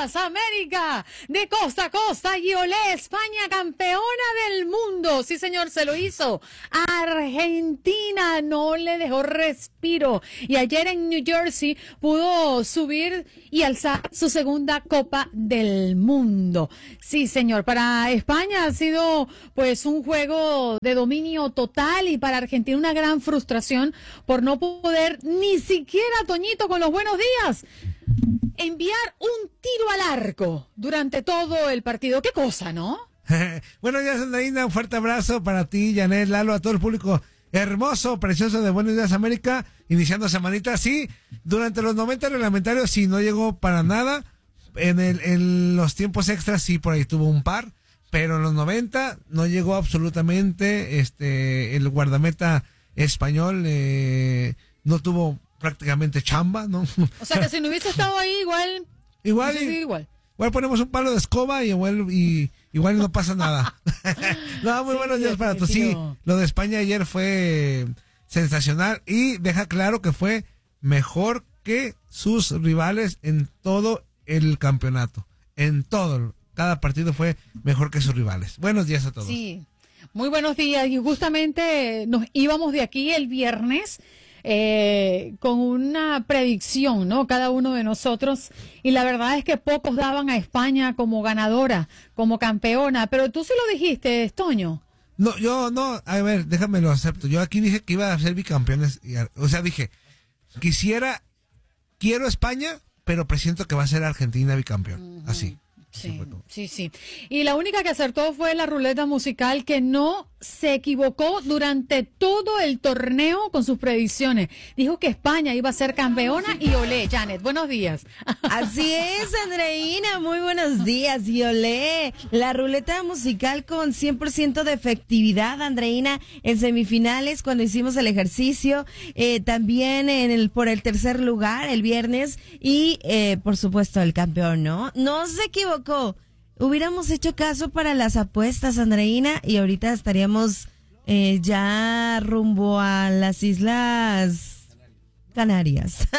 días, América, de costa a costa, y olé, España campeona del mundo. Sí, señor, se lo hizo. Argentina no le dejó respiro. Y ayer en New Jersey pudo subir y alzar su segunda Copa del Mundo. Sí, señor, para España ha sido pues un juego de dominio total, y para Argentina una gran frustración por no poder ni siquiera, Toñito, con los buenos días, enviar un tiro al arco durante todo el partido. Qué cosa, ¿no? Buenos días, Andreina, un fuerte abrazo para ti, Janet, Lalo, a todo el público hermoso, precioso de Buenos Días América, iniciando semanita. Sí, durante los 90 reglamentarios sí no llegó para nada, en los tiempos extras sí por ahí tuvo un par, pero en los 90 no llegó absolutamente. El guardameta español no tuvo prácticamente chamba, ¿no? O sea que si no hubiese estado ahí, igual ponemos un palo de escoba y igual no pasa nada. No, muy buenos días para todos. Sí, lo de España ayer fue sensacional y deja claro que fue mejor que sus rivales en todo el campeonato. En todo, cada partido fue mejor que sus rivales. Buenos días a todos. Sí, muy buenos días. Y justamente nos íbamos de aquí el viernes con una predicción, ¿no? Cada uno de nosotros, y la verdad es que pocos daban a España como ganadora, como campeona, pero tú sí lo dijiste, Toño. No, yo no, a ver, déjame lo acepto. Yo aquí dije que iba a ser bicampeones, o sea, dije, quiero España, pero presiento que va a ser Argentina bicampeón, así. Sí. Y la única que acertó fue la ruleta musical, que no se equivocó durante todo el torneo con sus predicciones. Dijo que España iba a ser campeona y olé. Janet, buenos días. Así es, Andreina, muy buenos días. Y olé, la ruleta musical con 100% de efectividad, Andreina, en semifinales cuando hicimos el ejercicio, también por el tercer lugar el viernes, y por supuesto el campeón, ¿no? No se equivocó. Hubiéramos hecho caso para las apuestas, Andreina, y ahorita estaríamos ya rumbo a las Islas Canarias.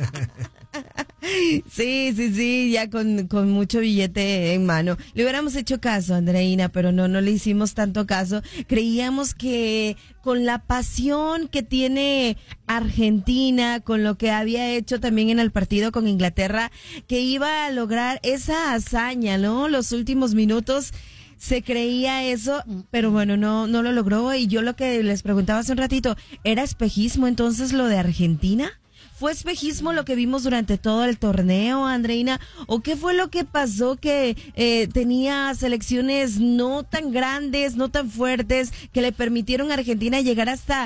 Sí, ya con mucho billete en mano. Le hubiéramos hecho caso, Andreina, pero no le hicimos tanto caso. Creíamos que con la pasión que tiene Argentina, con lo que había hecho también en el partido con Inglaterra, que iba a lograr esa hazaña, ¿no? Los últimos minutos se creía eso, pero bueno, no lo logró. Y yo lo que les preguntaba hace un ratito, ¿era espejismo entonces lo de Argentina? ¿Fue espejismo lo que vimos durante todo el torneo, Andreina? ¿O qué fue lo que pasó que tenía selecciones no tan grandes, no tan fuertes, que le permitieron a Argentina llegar hasta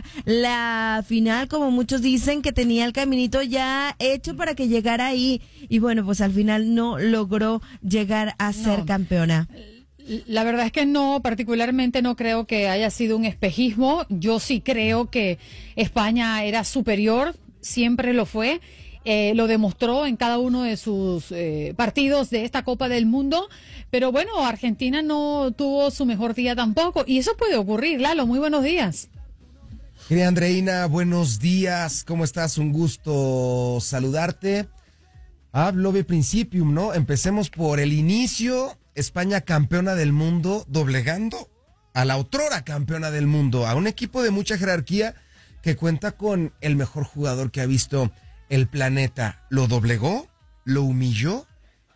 la final, como muchos dicen, que tenía el caminito ya hecho para que llegara ahí? Y bueno, pues al final no logró llegar a ser campeona. La verdad es que no, particularmente no creo que haya sido un espejismo. Yo sí creo que España era superior. Siempre lo fue, lo demostró en cada uno de sus partidos de esta Copa del Mundo, pero bueno, Argentina no tuvo su mejor día tampoco, y eso puede ocurrir. Lalo, muy buenos días. Querida Andreina, buenos días, ¿cómo estás? Un gusto saludarte. Hablo de principium, ¿no? Empecemos por el inicio. España campeona del mundo, doblegando a la otrora campeona del mundo, a un equipo de mucha jerarquía que cuenta con el mejor jugador que ha visto el planeta. Lo doblegó, lo humilló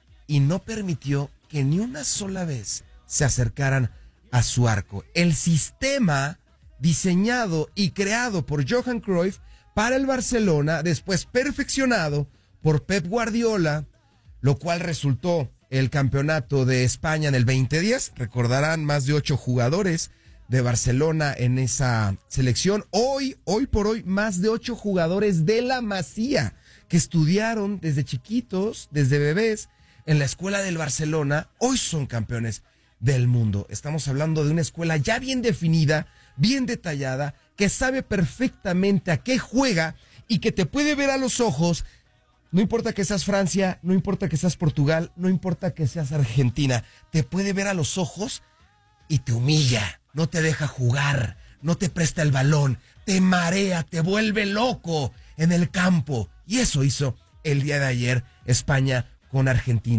y no permitió que ni una sola vez se acercaran a su arco. El sistema diseñado y creado por Johan Cruyff para el Barcelona, después perfeccionado por Pep Guardiola, lo cual resultó el campeonato de España en el 2010. Recordarán, más de 8 jugadores de Barcelona en esa selección. Hoy por hoy, más de 8 jugadores de la Masía que estudiaron desde chiquitos, desde bebés, en la escuela del Barcelona, hoy son campeones del mundo. Estamos hablando de una escuela ya bien definida, bien detallada, que sabe perfectamente a qué juega y que te puede ver a los ojos. No importa que seas Francia, no importa que seas Portugal, no importa que seas Argentina, te puede ver a los ojos y te humilla, no te deja jugar, no te presta el balón, te marea, te vuelve loco en el campo. Y eso hizo el día de ayer España con Argentina.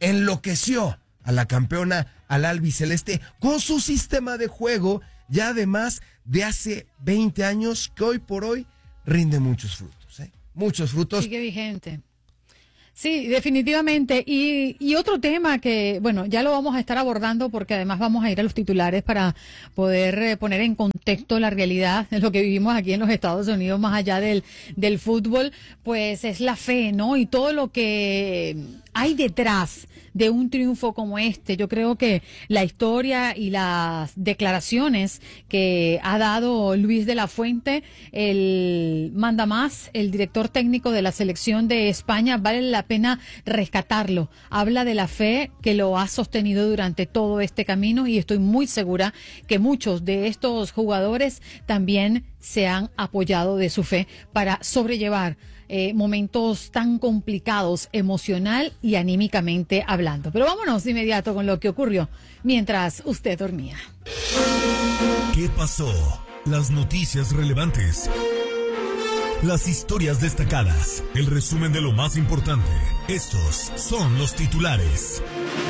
enloqueció a la campeona, al albiceleste, con su sistema de juego, ya además de hace 20 años, que hoy por hoy rinde muchos frutos, ¿eh? Muchos frutos. Sigue vigente. Sí, definitivamente. Y otro tema que, bueno, ya lo vamos a estar abordando porque además vamos a ir a los titulares para poder poner en contexto la realidad de lo que vivimos aquí en los Estados Unidos, más allá del fútbol, pues es la fe, ¿no? Y todo lo que hay detrás de un triunfo como este. Yo creo que la historia y las declaraciones que ha dado Luis de la Fuente, el mandamás, el director técnico de la selección de España, vale la pena rescatarlo. Habla de la fe que lo ha sostenido durante todo este camino y estoy muy segura que muchos de estos jugadores también se han apoyado de su fe para sobrellevar momentos tan complicados emocional y anímicamente hablando. Pero vámonos de inmediato con lo que ocurrió mientras usted dormía. ¿Qué pasó? Las noticias relevantes. Las historias destacadas. El resumen de lo más importante. Estos son los titulares.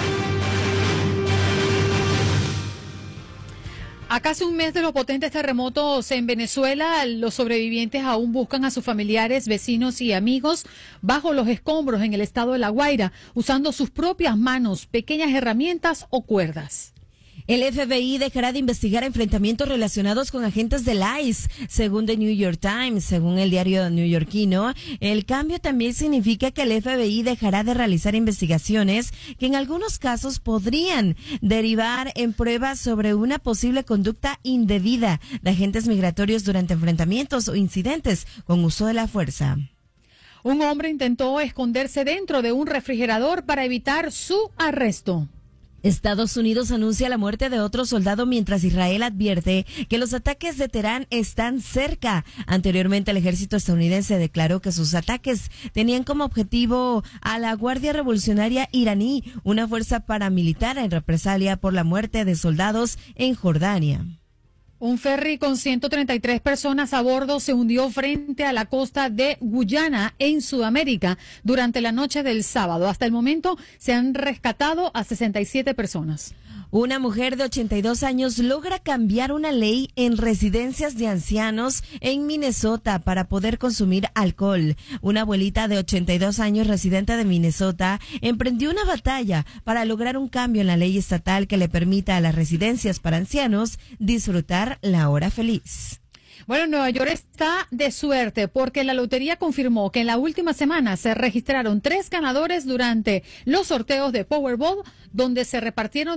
A casi un mes de los potentes terremotos en Venezuela, los sobrevivientes aún buscan a sus familiares, vecinos y amigos bajo los escombros en el estado de La Guaira, usando sus propias manos, pequeñas herramientas o cuerdas. El FBI dejará de investigar enfrentamientos relacionados con agentes del ICE, según The New York Times. Según el diario neoyorquino, el cambio también significa que el FBI dejará de realizar investigaciones que en algunos casos podrían derivar en pruebas sobre una posible conducta indebida de agentes migratorios durante enfrentamientos o incidentes con uso de la fuerza. Un hombre intentó esconderse dentro de un refrigerador para evitar su arresto. Estados Unidos anuncia la muerte de otro soldado mientras Israel advierte que los ataques de Teherán están cerca. Anteriormente, el ejército estadounidense declaró que sus ataques tenían como objetivo a la Guardia Revolucionaria iraní, una fuerza paramilitar en represalia por la muerte de soldados en Jordania. Un ferry con 133 personas a bordo se hundió frente a la costa de Guyana, en Sudamérica, durante la noche del sábado. Hasta el momento se han rescatado a 67 personas. Una mujer de 82 años logra cambiar una ley en residencias de ancianos en Minnesota para poder consumir alcohol. Una abuelita de 82 años residente de Minnesota emprendió una batalla para lograr un cambio en la ley estatal que le permita a las residencias para ancianos disfrutar la hora feliz. Bueno, Nueva York está de suerte porque la lotería confirmó que en la última semana se registraron 3 ganadores durante los sorteos de Powerball, donde se repartieron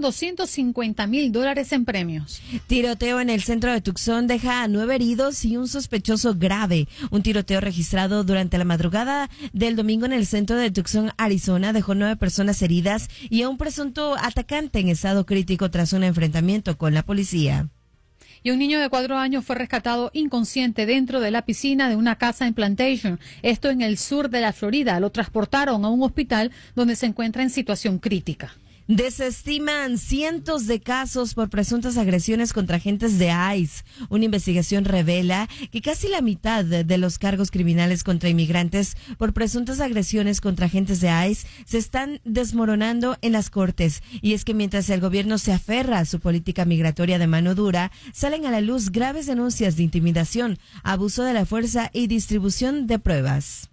$250,000 en premios. Tiroteo en el centro de Tucson deja a 9 heridos y un sospechoso grave. Un tiroteo registrado durante la madrugada del domingo en el centro de Tucson, Arizona, dejó 9 personas heridas y a un presunto atacante en estado crítico tras un enfrentamiento con la policía. Y un niño de 4 años fue rescatado inconsciente dentro de la piscina de una casa en Plantation, esto en el sur de la Florida. Lo transportaron a un hospital donde se encuentra en situación crítica. Desestiman cientos de casos por presuntas agresiones contra agentes de ICE. Una investigación revela que casi la mitad de los cargos criminales contra inmigrantes por presuntas agresiones contra agentes de ICE se están desmoronando en las cortes. Y es que mientras el gobierno se aferra a su política migratoria de mano dura, salen a la luz graves denuncias de intimidación, abuso de la fuerza y distribución de pruebas.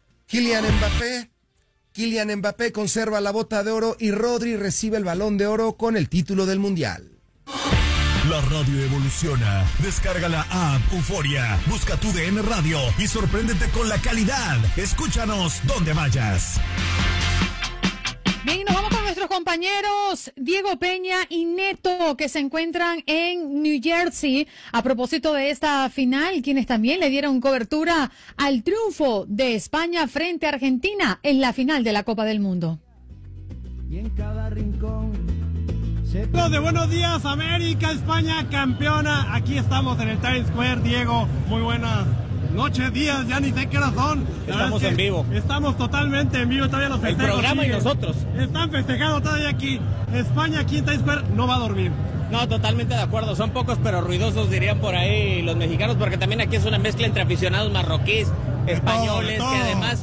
Kylian Mbappé conserva la bota de oro y Rodri recibe el Balón de Oro con el título del Mundial. La radio evoluciona. Descarga la app Euforia, busca tu DN Radio y sorpréndete con la calidad. Escúchanos donde vayas. Bien, nos vamos con nuestros compañeros Diego Peña y Neto, que se encuentran en New Jersey a propósito de esta final, quienes también le dieron cobertura al triunfo de España frente a Argentina en la final de la Copa del Mundo. Y en cada rincón de Buenos Días América, España campeona. Aquí estamos en el Times Square, Diego. Muy buenas noches, días, ya ni sé qué hora son. Estamos en vivo. Estamos totalmente en vivo, todavía los festejos. El programa siguen. Y nosotros. Están festejando todavía aquí. España aquí en Times Square no va a dormir. No, totalmente de acuerdo. Son pocos pero ruidosos, dirían por ahí los mexicanos, porque también aquí es una mezcla entre aficionados marroquíes, españoles, de todo. que además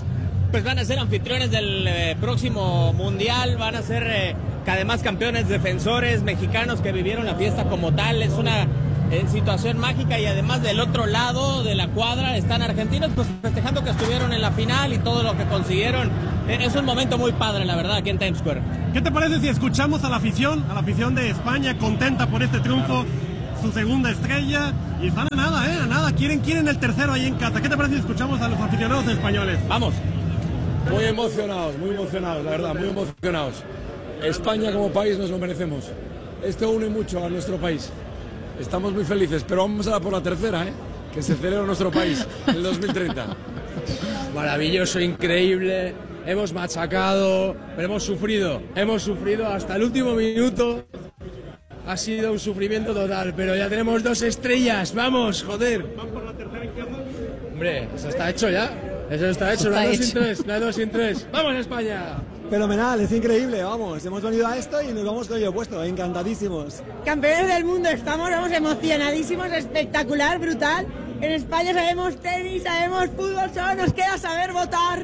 pues van a ser anfitriones del próximo Mundial, van a ser además campeones defensores mexicanos que vivieron la fiesta como tal. Es una situación mágica y además del otro lado de la cuadra están argentinos pues festejando que estuvieron en la final y todo lo que consiguieron. Es un momento muy padre, la verdad, aquí en Times Square. ¿Qué te parece si escuchamos a la afición de España contenta por este triunfo, su segunda estrella, y están a nada, quieren el tercero ahí en casa? ¿Qué te parece si escuchamos a los aficionados españoles? Vamos. Muy emocionados, la verdad, muy emocionados. España como país nos lo merecemos. Esto une mucho a nuestro país. Estamos muy felices, pero vamos a por la tercera, que se celebre nuestro país en el 2030. Maravilloso, increíble. Hemos machacado, pero hemos sufrido hasta el último minuto. Ha sido un sufrimiento total, pero ya tenemos 2 estrellas. Vamos, joder. ¿Van por la tercera en casa? Hombre, eso está hecho ya. Eso está hecho, no hay 2 sin 3. ¡Vamos, España! Fenomenal, es increíble, vamos. Hemos venido a esto y nos vamos con ello puesto, encantadísimos. Campeones del mundo, estamos emocionadísimos, espectacular, brutal. En España sabemos tenis, sabemos fútbol, solo nos queda saber votar.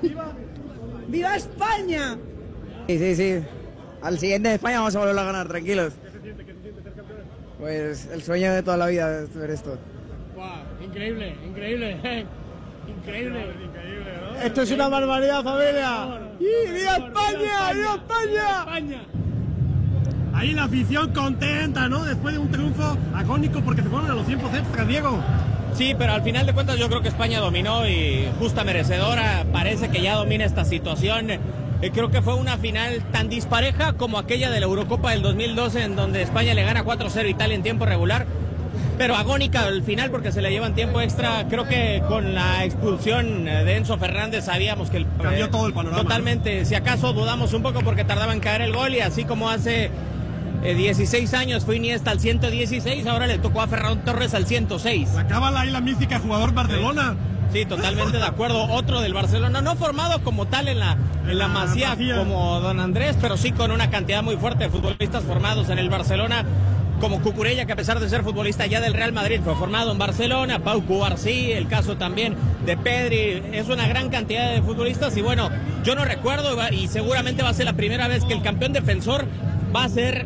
¡Viva España! Sí. Al siguiente de España vamos a volver a ganar, tranquilos. ¿Qué se siente ser campeones? Pues el sueño de toda la vida es ver esto. Wow, increíble. Increíble, ¿no? Esto es una barbaridad, familia. ¡Viva España! ¡Viva España! Ahí la afición contenta, ¿no? Después de un triunfo agónico porque se fueron a los tiempos extras, Diego. Sí, pero al final de cuentas yo creo que España dominó y justa merecedora. Parece que ya domina esta situación. Creo que fue una final tan dispareja como aquella de la Eurocopa del 2012 en donde España le gana 4-0 a Italia en tiempo regular. Pero agónica al final porque se le llevan tiempo extra. Creo que con la expulsión de Enzo Fernández sabíamos que cambió todo el panorama. Totalmente. Si acaso dudamos un poco porque tardaba en caer el gol y así como hace 16 años fue Iniesta al 116, ahora le tocó a Ferran Torres al 106. Acaba ahí la mística jugador Barcelona. Sí, totalmente de acuerdo. Otro del Barcelona, no formado como tal en la Masía como Don Andrés, pero sí con una cantidad muy fuerte de futbolistas formados en el Barcelona, como Cucurella, que a pesar de ser futbolista ya del Real Madrid fue formado en Barcelona, Pau Cubarsí, el caso también de Pedri. Es una gran cantidad de futbolistas y bueno, yo no recuerdo y seguramente va a ser la primera vez que el campeón defensor va a ser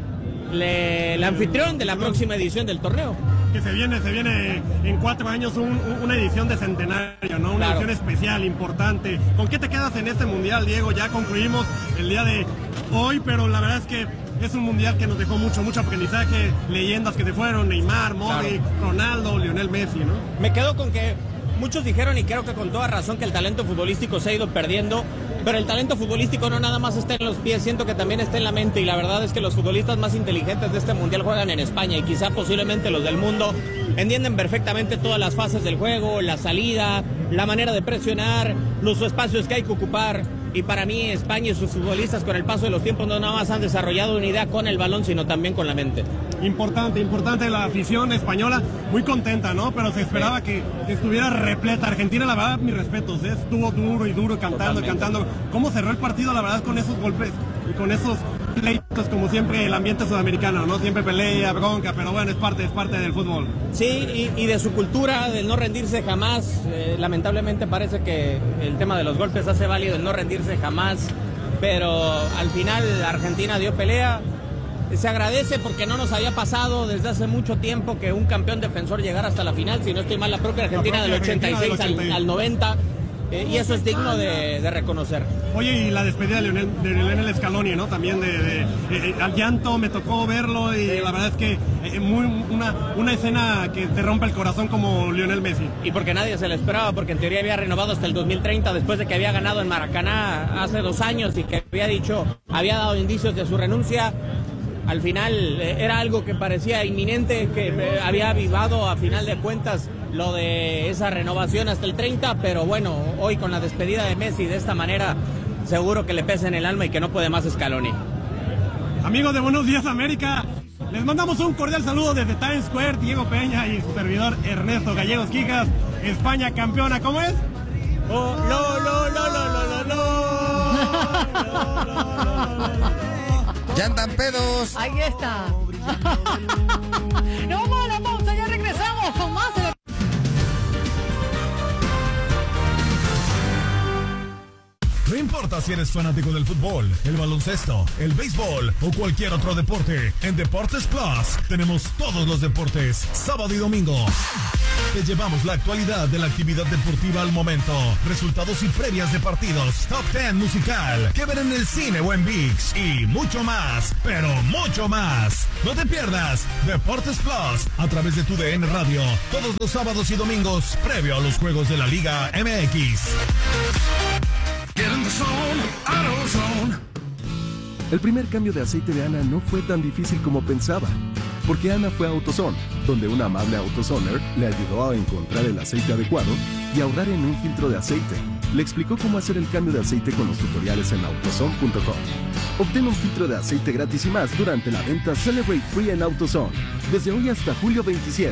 el anfitrión de la próxima edición del torneo. Que se viene en 4 años una edición de centenario, ¿no? Una edición especial, importante. ¿Con qué te quedas en este mundial, Diego? Ya concluimos el día de hoy, pero la verdad es que es un mundial que nos dejó mucho aprendizaje, leyendas que se fueron, Neymar, Modric, Ronaldo, Lionel Messi, ¿no? Me quedo con que muchos dijeron, y creo que con toda razón, que el talento futbolístico se ha ido perdiendo, pero el talento futbolístico no nada más está en los pies, siento que también está en la mente, y la verdad es que los futbolistas más inteligentes de este mundial juegan en España, y quizá posiblemente los del mundo entienden perfectamente todas las fases del juego, la salida, la manera de presionar, los espacios que hay que ocupar. Y para mí España y sus futbolistas con el paso de los tiempos no nada más han desarrollado una idea con el balón, sino también con la mente. Importante la afición española, muy contenta, ¿no? Pero se esperaba que estuviera repleta. Argentina, la verdad, mis respetos, estuvo duro, cantando. ¿Cómo cerró el partido, la verdad, con esos golpes y con esos pleitos, como siempre, el ambiente sudamericano, ¿no? Siempre pelea, bronca, pero bueno, es parte del fútbol. Sí, y de su cultura, del no rendirse jamás. Lamentablemente parece que el tema de los golpes hace válido el no rendirse jamás, pero al final Argentina dio pelea. Se agradece porque no nos había pasado desde hace mucho tiempo que un campeón defensor llegara hasta la final, si no estoy mal, la propia Argentina del 86 al 90. Y eso es digno de reconocer. Oye, y la despedida de Lionel Scaloni, ¿no? También al llanto, me tocó verlo y la verdad es que una escena que te rompe el corazón como Lionel Messi. Y porque nadie se le esperaba, porque en teoría había renovado hasta el 2030 después de que había ganado en Maracaná hace 2 años y que había dado indicios de su renuncia. Al final era algo que parecía inminente, que había avivado a final de cuentas lo de esa renovación hasta el 30, pero bueno, hoy con la despedida de Messi de esta manera, seguro que le pesa en el alma y que no puede más Scaloni. Amigos de Buenos Días América, les mandamos un cordial saludo desde Times Square, Diego Peña y su servidor Ernesto Gallegos Quijas. España campeona, ¿cómo es? Ya andan pedos. Ahí está. No vamos a la pausa, ya regresamos con más de No importa si eres fanático del fútbol, el baloncesto, el béisbol o cualquier otro deporte, en Deportes Plus tenemos todos los deportes, sábado y domingo. Te llevamos la actualidad de la actividad deportiva al momento, resultados y previas de partidos, top 10 musical, que ver en el cine o en ViX y mucho más, pero mucho más. No te pierdas Deportes Plus a través de tu DN Radio, todos los sábados y domingos, previo a los juegos de la Liga MX. El primer cambio de aceite de Ana no fue tan difícil como pensaba, porque Ana fue a AutoZone, donde un amable AutoZoner le ayudó a encontrar el aceite adecuado y ahorrar en un filtro de aceite. Le explicó cómo hacer el cambio de aceite con los tutoriales en AutoZone.com. Obtén un filtro de aceite gratis y más durante la venta Celebrate Free en AutoZone, desde hoy hasta julio 27.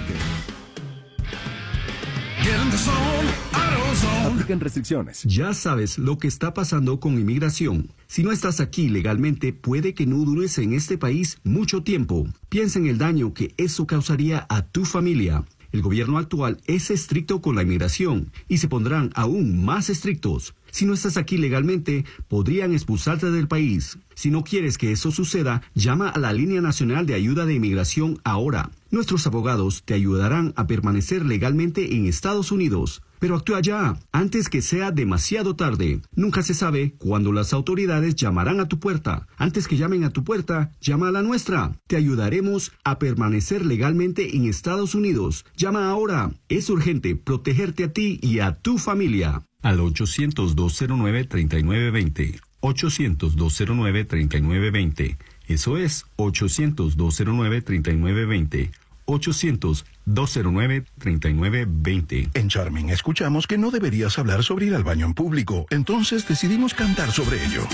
Aplican restricciones. Ya sabes lo que está pasando con inmigración. Si no estás aquí legalmente, puede que no dures en este país mucho tiempo. Piensa en el daño que eso causaría a tu familia. El gobierno actual es estricto con la inmigración y se pondrán aún más estrictos. Si no estás aquí legalmente, podrían expulsarte del país. Si no quieres que eso suceda, llama a la Línea Nacional de Ayuda de Inmigración ahora. Nuestros abogados te ayudarán a permanecer legalmente en Estados Unidos. Pero actúa ya, antes que sea demasiado tarde. Nunca se sabe cuándo las autoridades llamarán a tu puerta. Antes que llamen a tu puerta, llama a la nuestra. Te ayudaremos a permanecer legalmente en Estados Unidos. Llama ahora. Es urgente protegerte a ti y a tu familia. Al 800-209-3920. 800-209-3920. Eso es 800-209-3920. 800-209-3920. En Charming escuchamos que no deberías hablar sobre ir al baño en público, entonces decidimos cantar sobre ello.